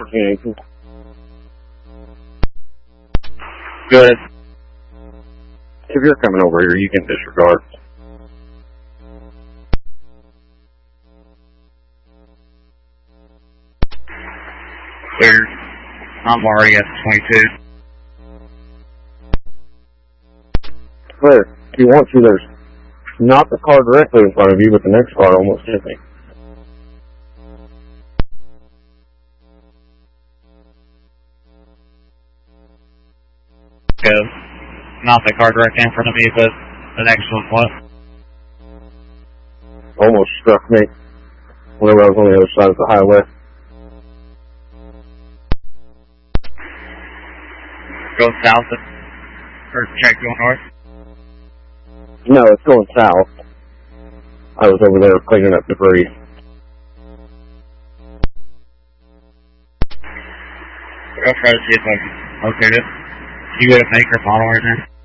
1418. Good. If you're coming over here, you can disregard. Clear. I'm already at 22. Clear. If you want to, there's not the car directly in front of you, but the next car almost hit me. Good. Not the car directly in front of me, but the next one, what? Almost struck me whenever I was on the other side of the highway. Go south or check go north? No, it's going south. I was over there cleaning up debris. I'll try to see if I can locate it. You got a make or model right now?